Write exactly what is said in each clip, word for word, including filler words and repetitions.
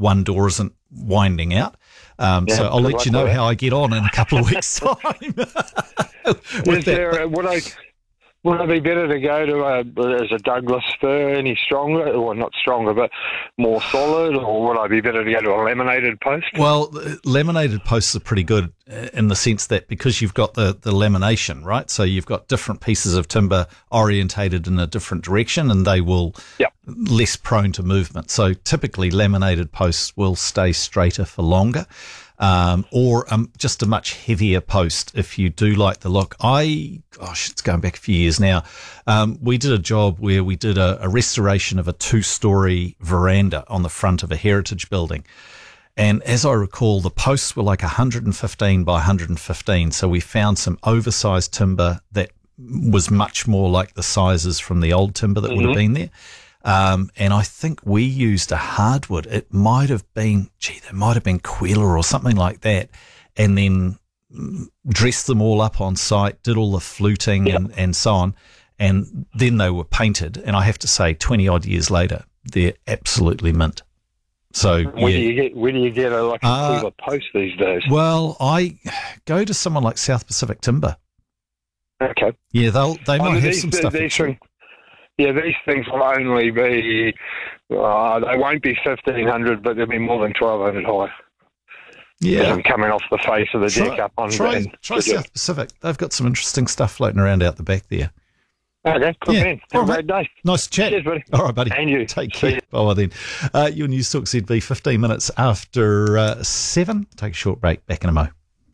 one door isn't winding out. Um, Yeah, so I'll let like you know that. how I get on in a couple of weeks' time. With Is that. there, would I would it be better to go to a, as a Douglas fir any stronger, or not stronger, but more solid, or would I be better to go to a laminated post? Well, the laminated posts are pretty good in the sense that because you've got the, the lamination, right? So you've got different pieces of timber orientated in a different direction, and they will Yep. less prone to movement. So typically laminated posts will stay straighter for longer. Um, or um, just a much heavier post if you do like the look. I, gosh, it's going back a few years now. Um, we did a job where we did a, a restoration of a two-story veranda on the front of a heritage building. And as I recall, the posts were like one hundred fifteen by one hundred fifteen. So we found some oversized timber that was much more like the sizes from the old timber that Mm-hmm. would have been there. Um, and I think we used a hardwood. It might have been, gee, there might have been Quilla or something like that. And then mm, dressed them all up on site, did all the fluting Yep. and, and so on. And then they were painted. And I have to say, twenty odd years later, they're absolutely mint. So, Where yeah. do you get where do you get a like a Uh, Quilla post these days? Well, I go to someone like South Pacific Timber. Okay. Yeah, they'll, they Oh, might have these, some stuff. these things, yeah, these things will only be, uh, they won't be fifteen hundred, but they'll be more than twelve hundred high. Yeah. I'm coming off the face of the deck Try, up on try, and- try South Pacific. They've got some interesting stuff floating around out the back there. Okay, cool, Yeah. man. Have All a right. great day. Nice to chat. Cheers, buddy. All right, buddy. And you. Take See care. Bye then. Uh, your News Talk Z B, fifteen minutes after uh, seven. Take a short break. Back in a mo.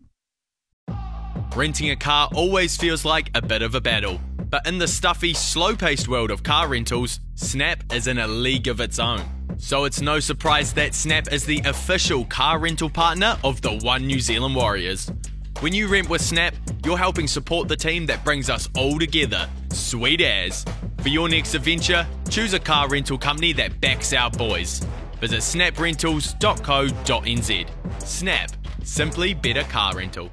Renting a car always feels like a bit of a battle. But in the stuffy, slow-paced world of car rentals, Snap is in a league of its own. So it's no surprise that Snap is the official car rental partner of the One New Zealand Warriors. When you rent with Snap, you're helping support the team that brings us all together. Sweet as. For your next adventure, choose a car rental company that backs our boys. Visit snap rentals dot co dot n z. Snap. Simply better car rental.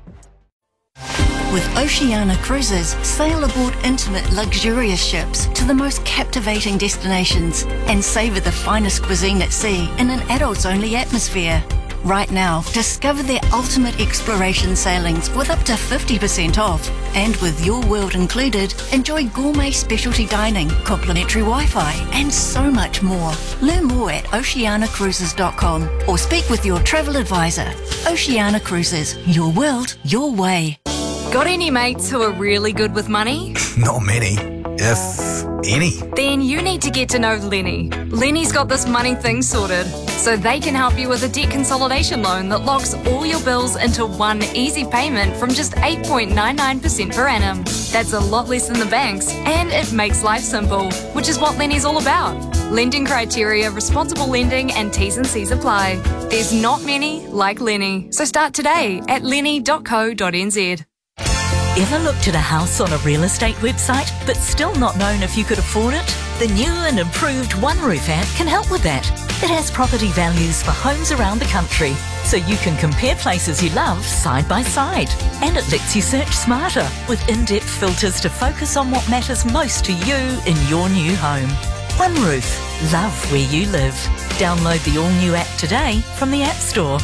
With Oceania Cruises, sail aboard intimate, luxurious ships to the most captivating destinations and savour the finest cuisine at sea in an adults-only atmosphere. Right now, discover their ultimate exploration sailings with up to fifty percent off. And with Your World included, enjoy gourmet specialty dining, complimentary Wi-Fi, and so much more. Learn more at oceana cruises dot com or speak with your travel advisor. Oceania Cruises, your world, your way. Got any mates who are really good with money? Not many, if any. Then you need to get to know Lenny. Lenny's got this money thing sorted, so they can help you with a debt consolidation loan that locks all your bills into one easy payment from just eight point nine nine percent per annum. That's a lot less than the banks, and it makes life simple, which is what Lenny's all about. Lending criteria, responsible lending, and T's and C's apply. There's not many like Lenny, so start today at lenny dot co dot n z. Ever looked at a house on a real estate website but still not known if you could afford it? The new and improved One Roof app can help with that. It has property values for homes around the country, so you can compare places you love side by side. And it lets you search smarter with in-depth filters to focus on what matters most to you in your new home. One Roof. Love where you live. Download the all-new app today from the App Store.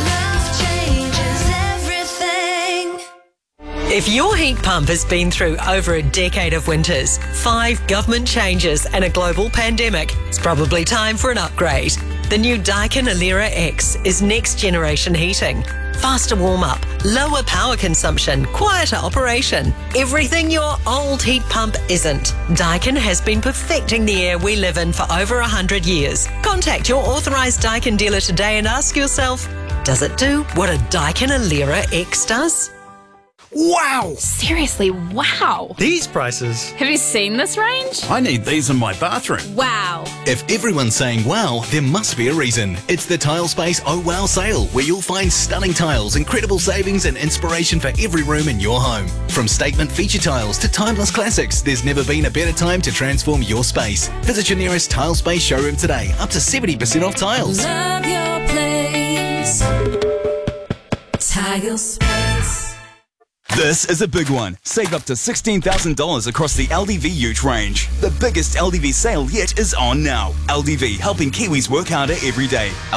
If your heat pump has been through over a decade of winters, five government changes and a global pandemic, it's probably time for an upgrade. The new Daikin Alera X is next generation heating. Faster warm-up, lower power consumption, quieter operation. Everything your old heat pump isn't. Daikin has been perfecting the air we live in for over one hundred years. Contact your authorised Daikin dealer today and ask yourself, does it do what a Daikin Alera X does? Wow! Seriously, wow. These prices. Have you seen this range? I need these in my bathroom. Wow. If everyone's saying wow, there must be a reason. It's the Tilespace Oh Wow sale, where you'll find stunning tiles, incredible savings and inspiration for every room in your home. From statement feature tiles to timeless classics, there's never been a better time to transform your space. Visit your nearest Tilespace showroom today, up to seventy percent off tiles. Love your place. Tilespace. This is a big one. Save up to sixteen thousand dollars across the L D V Ute range. The biggest L D V sale yet is on now. L D V, helping Kiwis work harder every day.